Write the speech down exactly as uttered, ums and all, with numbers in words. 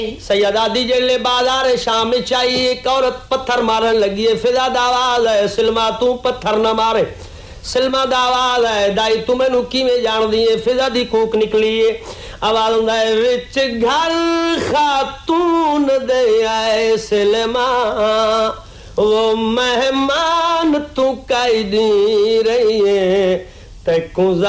सैयदा दी जेले बाजार शाम में चाहिए एक औरत पत्थर मारन लगी है। फिजा दावाज है सिल्मा तू पत्थर न मारे। सिल्मा दावाज है दाई तू मैनू किवें जान दी है। फिजा दी कूक निकली है। आवाज हुंदा है विच घर खातून दे आए सिल्मा वो मेहमान तू काई दी रही है तैकू